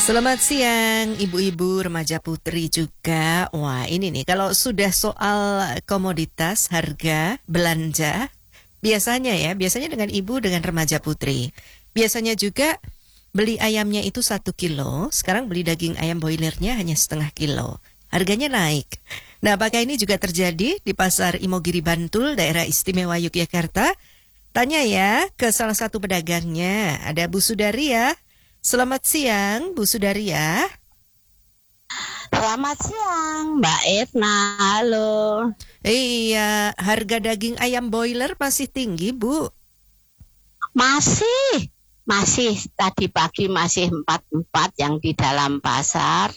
Selamat siang ibu-ibu, remaja putri juga. Wah ini nih kalau sudah soal komoditas, harga, belanja, biasanya dengan ibu dengan remaja putri. Biasanya juga beli ayamnya itu 1 kilo, sekarang beli daging ayam boilernya hanya setengah kilo. Harganya naik. Nah apakah ini juga terjadi di pasar Imogiri Bantul, daerah istimewa Yogyakarta? Tanya ya ke salah satu pedagangnya, ada Bu Sudaria. Selamat siang, Bu Sudaria. Selamat siang, Mbak Edna. Halo. Iya, harga daging ayam boiler masih tinggi, Bu? Masih. Tadi pagi masih 44 yang di dalam pasar.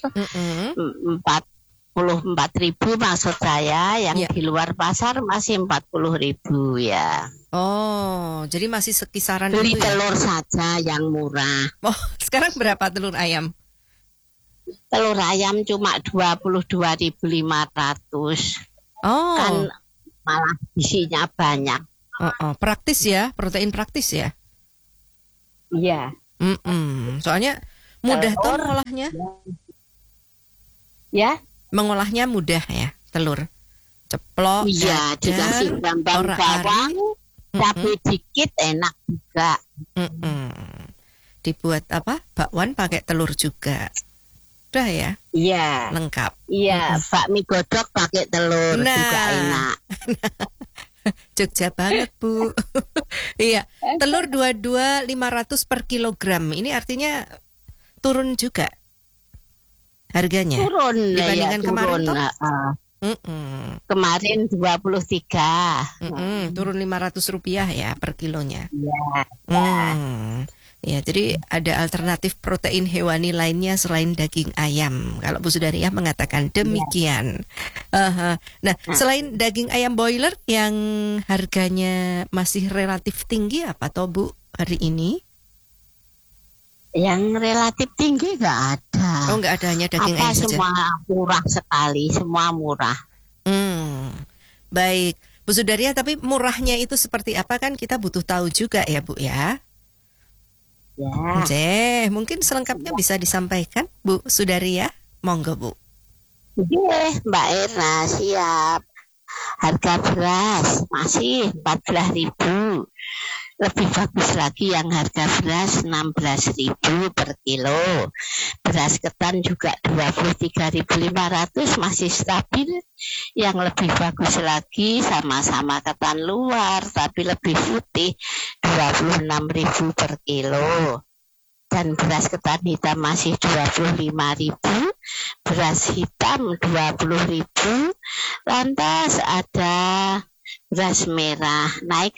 44.000 maksud saya, yang di luar pasar masih 40.000 ya. Oh, jadi masih sekisaran beli itu ya? Telur saja yang murah. Oh, sekarang berapa telur ayam? Telur ayam cuma 22.500. Oh. Kan malah isinya banyak. Praktis ya, protein praktis ya? Iya. Soalnya mudah tuh mengolahnya. Ya? Mengolahnya mudah ya, telur. Ceplok, iya, dikasih tambah bawang, cabai dikit, enak juga. Dibuat apa? Bakwan pakai telur juga. Udah ya? Iya. Lengkap. Iya, bakmi godok pakai telur juga enak. Jogja banget, Bu. Iya, telur 22.500 per kilogram. Ini artinya turun juga harganya. Turun dibandingkan kemarin toh? Kemarin 23. Turun Rp500 ya per kilonya. Iya. Ya, jadi ada alternatif protein hewani lainnya selain daging ayam. Kalau Bu Sudaria mengatakan demikian. Nah, selain daging ayam boiler yang harganya masih relatif tinggi, apa toh Bu hari ini? Yang relatif tinggi nggak ada. Oh, nggak ada, hanya daging ayam saja. Semua murah sekali, semua murah. Baik, Bu Sudaria, tapi murahnya itu seperti apa kan kita butuh tahu juga ya Bu ya? Ya. Mungkin selengkapnya bisa disampaikan Bu Sudaria, monggo Bu. Iya, Mbak Erna siap. Harga beras masih 14.000. Lebih bagus lagi yang harga beras 16.000 per kilo. Beras ketan juga 23.500 masih stabil. Yang lebih bagus lagi sama-sama ketan luar tapi lebih putih 26.000 per kilo. Dan beras ketan hitam masih 25.000, beras hitam 20.000. Lantas ada beras merah naik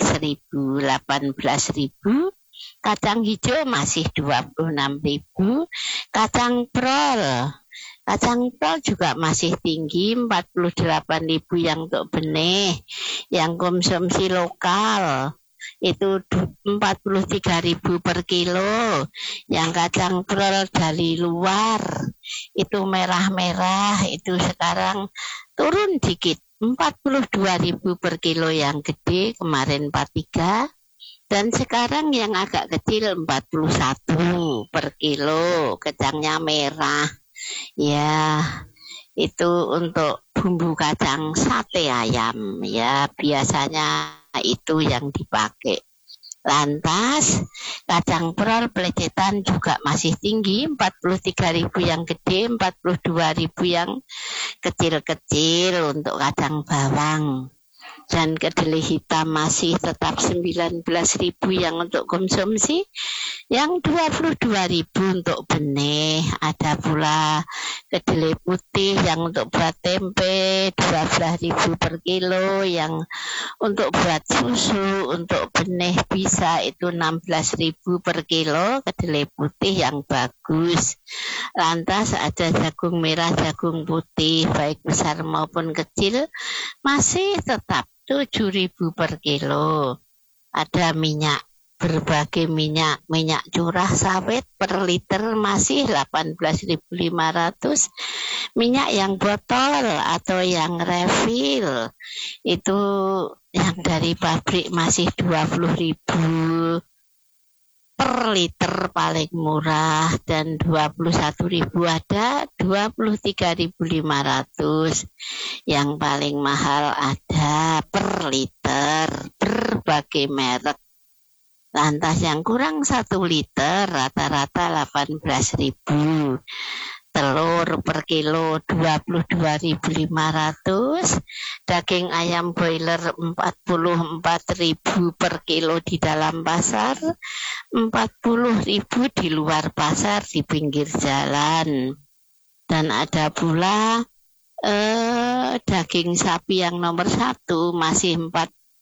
18.000, kacang hijau masih 26.000, kacang prol juga masih tinggi 48.000 yang untuk benih, yang konsumsi lokal itu 43.000 per kilo. Yang kacang prol dari luar itu merah-merah itu sekarang turun dikit 42.000 per kilo yang gede, kemarin 43, dan sekarang yang agak kecil 41 per kilo, kacangnya merah. Ya, itu untuk bumbu kacang sate ayam ya, biasanya itu yang dipakai. Lantas kacang prol pelecetan juga masih tinggi 43.000 yang gede, 42.000 yang kecil-kecil untuk kacang bawang. Dan kedelai hitam masih tetap 19.000 yang untuk konsumsi, yang 22.000 untuk benih. Ada pula kedelai putih yang untuk buat tempe 12.000 per kilo, yang untuk buat susu, untuk benih bisa itu 16.000 per kilo, kedelai putih yang bagus. Lantas ada jagung merah, jagung putih baik besar maupun kecil masih tetap 7.000 per kilo. Ada minyak, berbagai minyak curah sawit per liter masih 18.500. Minyak yang botol atau yang refill itu yang dari pabrik masih 20.000. per liter paling murah, dan 21.000 ada, 23.500. Yang paling mahal ada per liter, berbagai merek. Lantas yang kurang 1 liter rata-rata 18.000. Telur per kilo 22.500, daging ayam broiler 44.000 per kilo di dalam pasar, 40.000 di luar pasar di pinggir jalan. Dan ada pula daging sapi yang nomor 1 masih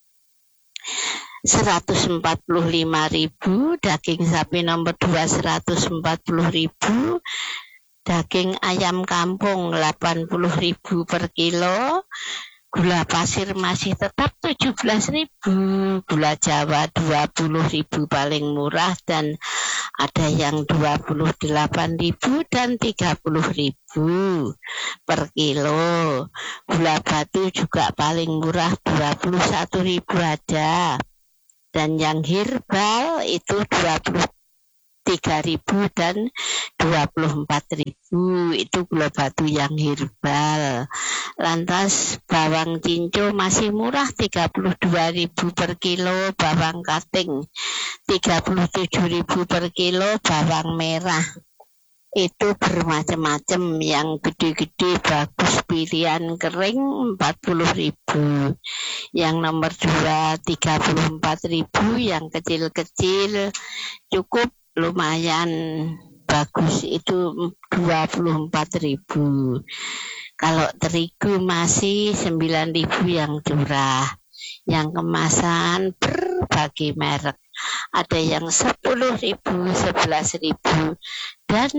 145.000, daging sapi nomor 2 140.000, daging ayam kampung 80.000 per kilo, gula pasir masih tetap 17.000, gula Jawa 20.000 paling murah, dan ada yang 28.000 dan 30.000 per kilo. Gula batu juga paling murah 21.000 ada, dan yang herbal itu 23.000 dan 24.000, itu gula batu yang herbal. Lantas bawang cinco masih murah 32.000 per kilo, bawang kating 37.000 per kilo, bawang merah itu bermacam-macam, yang gede-gede bagus pilihan kering 40.000, yang nomor 2 34.000, yang kecil-kecil cukup lumayan bagus itu 24.000. Kalau terigu masih 9.000 yang curah, yang kemasan berbagai merek. Ada yang 10.000, 11.000 dan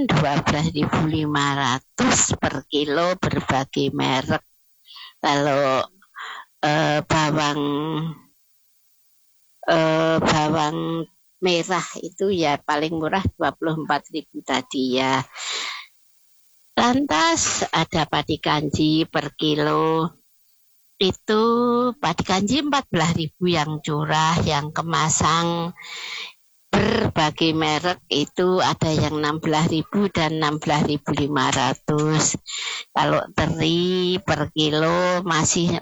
12.500 per kilo, berbagai merek. Kalau bawang merah itu ya paling murah 24.000 tadi ya. Lantas ada padi kanji per kilo, itu padi kanji 14.000 yang curah, yang kemasan berbagai merek itu ada yang 16.000 dan 16.500. Kalau teri per kilo masih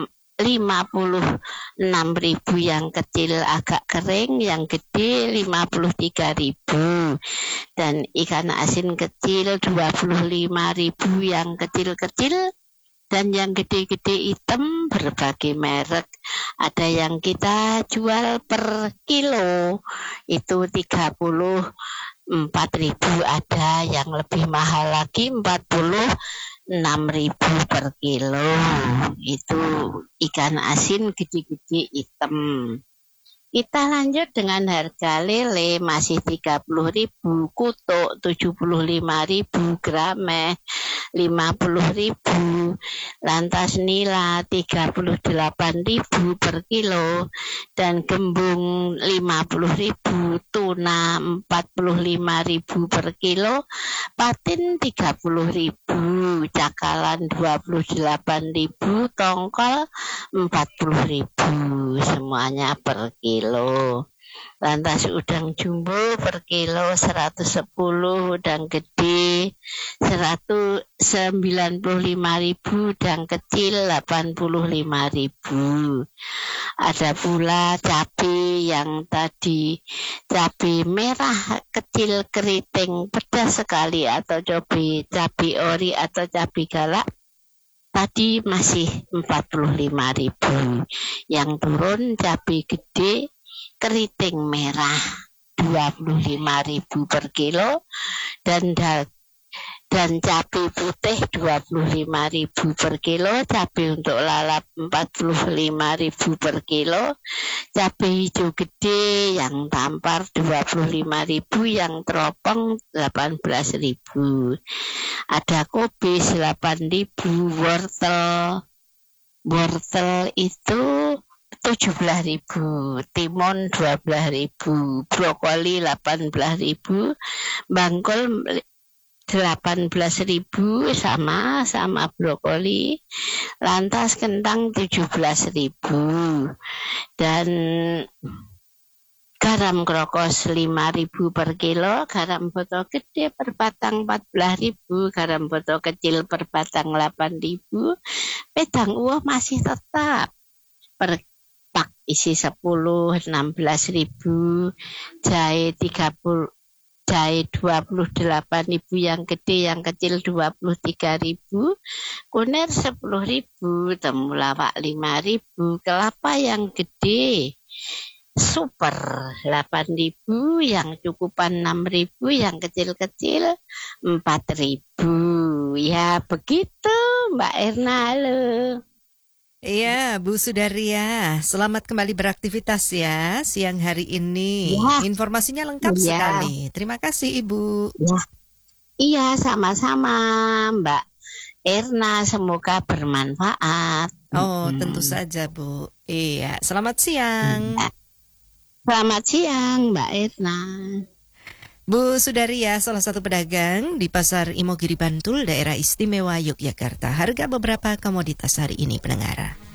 56.000 yang kecil agak kering, yang gede 53.000, dan ikan asin kecil 25.000 yang kecil-kecil, dan yang gede-gede hitam berbagai merek. Ada yang kita jual per kilo itu 34.000 ada, yang lebih mahal lagi 46.000 per kilo. Itu ikan asin gede-gede hitam. Kita lanjut dengan harga lele masih 30.000, kutuk 75.000, grameh 50.000, lantas nila 38.000 per kilo, dan gembung 50.000, tuna 45.000 per kilo, patin 30.000, cakalan 28.000, tongkol 40.000, semuanya per kilo. Lantas udang jumbo per kilo 110, udang gede 195.000, udang kecil 85.000. Ada pula cabai yang tadi cabai merah kecil keriting pedas sekali, atau cabai ori atau cabai galak, tadi masih 45.000. Yang turun cabai gede keriting merah 25.000 per kilo, dan cabai putih 25.000 per kilo, cabai untuk lalap 45.000 per kilo, cabai hijau gede yang tampar 25.000, yang teropong 18.000. Ada kobis 8.000, wortel itu 17.000, timun 12.000, brokoli 18.000, bangkol 18.000 sama brokoli, lantas kentang 17.000, dan Garam krokos 5.000 per kilo, garam botol gede per batang 14.000, garam botol kecil per batang 8.000. Pedang uwoh masih tetap per pak isi 10 16.000, jahe 30, jahe 28.000 yang gede, yang kecil 23.000, kunir 10.000, temulawak 5.000, kelapa yang gede super 8.000, yang cukupan 6.000, yang kecil-kecil 4.000. Ya begitu Mbak Erna. Halo. Iya, Bu Sudaria, selamat kembali beraktivitas ya siang hari ini. Ya. Informasinya lengkap Ya. sekali. Terima kasih Ibu. Ya. Iya, sama-sama Mbak Erna, semoga bermanfaat. Oh, tentu saja Bu. Iya, selamat siang. Selamat siang Mbak Erna. Bu Sudaria, salah satu pedagang di Pasar Imogiri Bantul, Daerah Istimewa Yogyakarta. Harga beberapa komoditas hari ini, pendengar.